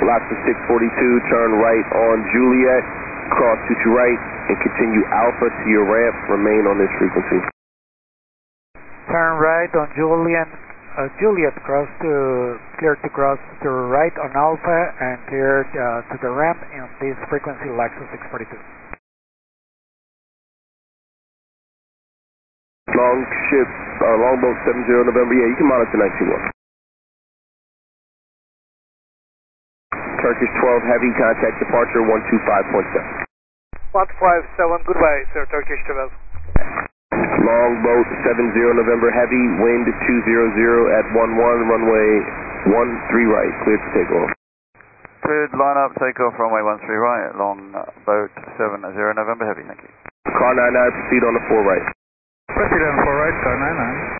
Lobster 642, turn right on Juliet, cross to right, and continue Alpha to your ramp. Remain on this frequency. Turn right on Juliet, clear to cross to right on Alpha, and clear to the ramp on this frequency, Lexus 642. Longboat 70 November, yeah, you can monitor 19-1. Turkish 12 Heavy, contact departure 125.7. 157, goodbye, sir, Turkish 12. Longboat 70 November Heavy, wind 200 at 11, runway 13 right, cleared to take off. Cleared, line up, take off, runway 13 right, Longboat 70 November Heavy, thank you. Car 99, proceed on the 4 right. Proceed on 4 right, car 99.